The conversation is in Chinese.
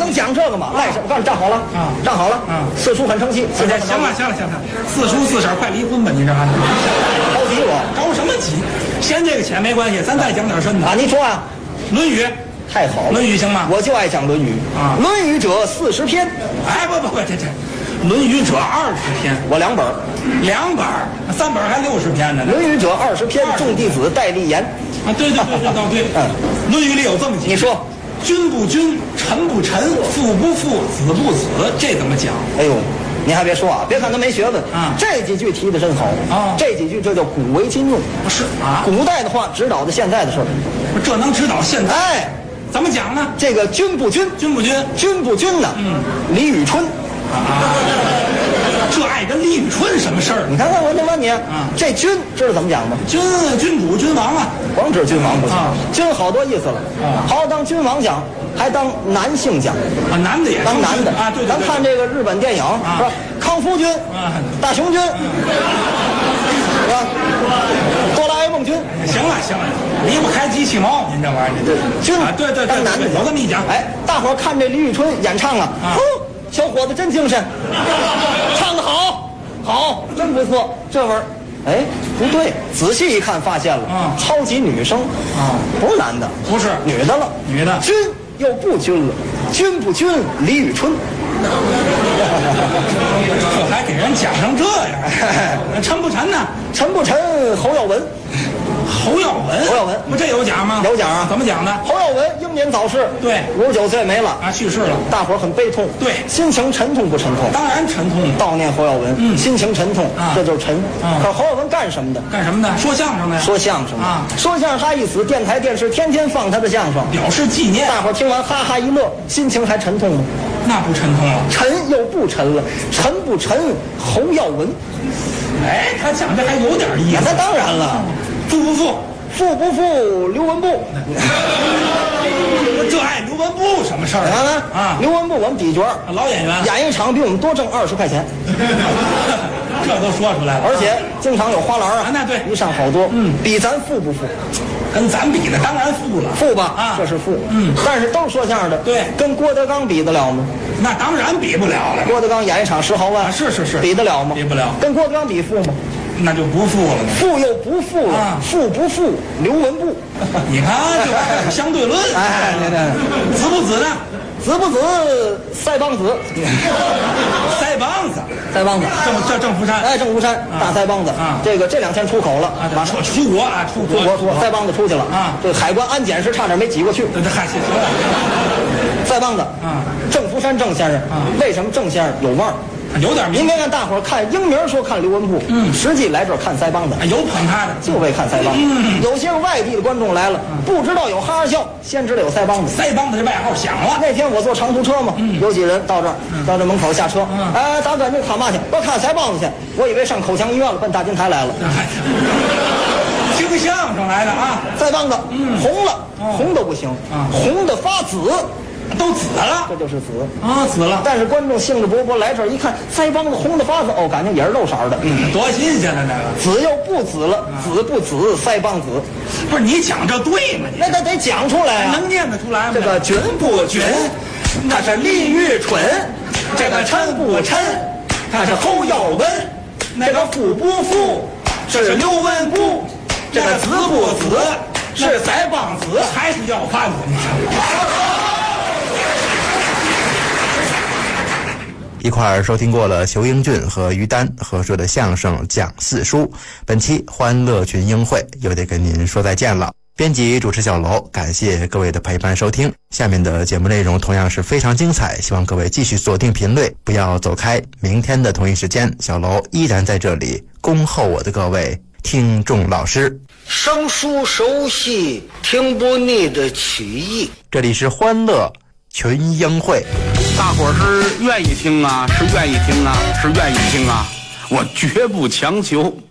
能讲这个吗？赖什么？告诉你站好了啊， 站好了啊！四叔很生气， 行了，四叔四婶快离婚吧，你这还着急我？ 着什么急？嫌这个钱没关系，咱再讲点深的啊！你说啊， 《论语》 太好了，《 论语》行吗？ 我就爱讲《论语》 啊， 《论语》者40篇。 哎，不，这，《论语》者20篇， 我2本 ，2本，3本还60篇呢。 《论语》者20篇，众弟子戴立言。 啊，对，倒对。《论语》里有这么几句， 你说。 君不君，臣不臣，父不父，子不子，这怎么讲？ 哎呦，你还别说啊，别看他没学问啊， 这几句提的真好啊， 这几句这叫古为今用， 不是啊？ 古代的话指导的现在的事儿， 这能指导现在？ 哎， 怎么讲呢？ 这个君不君， 君不君， 君不君呢？李宇春这爱跟李宇春什么事儿？ 你看看我就问你，这君知道怎么讲吗？ 君主君王啊， 光指君王不行，君好多意思了，好当君王讲，还当男性讲啊，男的也当男的啊，对。 咱看这个日本电影是吧？康夫君大雄君是吧？哆啦 A 梦君。 行了，离不开机器猫，您这玩意儿， 君对， 当男的有这么一讲。 哎，大伙儿看这李宇春演唱啊，小伙子真精神，唱得好，真不错，这味儿。哎，不对，仔细一看发现了，超级女声不是男的， 不是女的了， 女的， 君又不君了，君不君李宇春， 这还给人讲成这样，臣不臣呢？ 臣不臣侯耀文。 侯耀文，不这有讲吗？ 有讲啊， 怎么讲的？ 侯耀文英年早逝， 对 ，59岁没了啊，去世了， 大伙儿很悲痛， 对， 心情沉痛不沉痛？ 当然沉痛。 悼念侯耀文，心情沉痛，这就是沉。可侯耀文干什么的？ 干什么的？说相声的呀。 说相声啊，说相声他一死，电台电视天天放他的相声， 表示纪念。 大伙儿听完哈哈一乐，心情还沉痛吗？ 那不沉痛了， 沉又不沉了，沉不沉侯耀文？ 哎，他讲这还有点意思。 那当然了， 富不富？ 富不富刘文步？ 这爱刘文步什么事儿啊？刘文步我们底角老演员， 演一场比我们多挣20块钱， 这都说出来了。 而且经常有花篮啊， 那对， 一上好多。比咱富不富？ 跟咱比的当然富了， 富吧？啊，这是富。但是都是说相声的， 对， 跟郭德纲比得了吗？ 那当然比不了了。 郭德纲演一场10好万， 是， 比得了吗？ 比不了。 跟郭德纲比富吗？ 那就不富了， 富又不富了，富不富刘文步？ 你看这还是相对论。 哎， 子不子呢？ 子不子腮帮子， 腮帮子，郑福山， 哎，郑福山大腮帮子啊，这2天出口了， 马上出国啊，出国， 腮帮子出去了啊，这海关安检时差点没挤过去。 这还腮帮子啊，郑福山郑先生啊，为什么郑先生有腕儿？ 有点名。 应该让大伙儿看英名说看刘文步，实际来这儿看腮帮子， 有捧他的， 就为看腮帮子。有些外地的观众来了，不知道有哈哈笑，先知道有腮帮子。 腮帮子这外号响了。 那天我坐长途车嘛，有几人到这儿，到这门口下车，哎，大哥你看嘛去？我看腮帮子去。我以为上口腔医院了，奔大金台来了。 听相声来的啊， 腮帮子红了，红都不行，红的发紫。 都紫了， 这就是紫啊，紫了。 但是观众兴致勃勃来这儿一看，腮帮子红的发紫，哦，感情也是肉色的， 多新鲜了那个。 紫又不紫了，紫不紫，腮帮子。 不是你讲这对吗？ 那得讲出来啊， 能念得出来吗？ 这个君不君，他是李宇春；这个臣不臣，他是侯耀文；这个富不富，是刘文步；这个子不子，是腮帮子， 还是要饭的。 一块儿收听过了裘英俊和于丹合说的相声《讲四书》，本期欢乐群英会又得跟您说再见了。编辑主持小楼，感谢各位的陪伴收听。下面的节目内容同样是非常精彩，希望各位继续锁定频率，不要走开。明天的同一时间，小楼依然在这里恭候我的各位听众老师。 生疏熟悉，听不腻的曲艺。 这里是欢乐群英会。 大伙儿是愿意听啊，是愿意听啊，是愿意听啊，我绝不强求。